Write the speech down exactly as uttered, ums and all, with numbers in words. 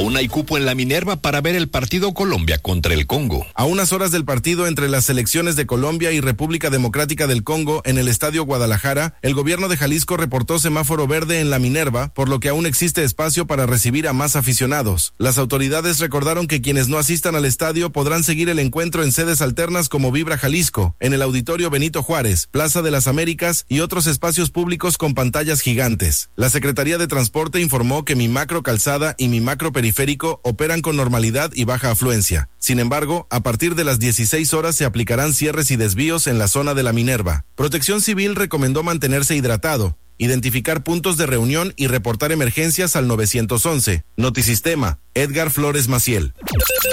Aún hay cupo en la Minerva para ver el partido Colombia contra el Congo. A unas horas del partido entre las selecciones de Colombia y República Democrática del Congo en el Estadio Guadalajara, el gobierno de Jalisco reportó semáforo verde en la Minerva, por lo que aún existe espacio para recibir a más aficionados. Las autoridades recordaron que quienes no asistan al estadio podrán seguir el encuentro en sedes alternas como Vibra Jalisco, en el Auditorio Benito Juárez, Plaza de las Américas y otros espacios públicos con pantallas gigantes. La Secretaría de Transporte informó que Mi Macro Calzada y Mi Macro Periférico operan con normalidad y baja afluencia. Sin embargo, a partir de las dieciséis horas se aplicarán cierres y desvíos en la zona de la Minerva. Protección Civil recomendó mantenerse hidratado, identificar puntos de reunión y reportar emergencias al nueve once. Notisistema, Edgar Flores Maciel.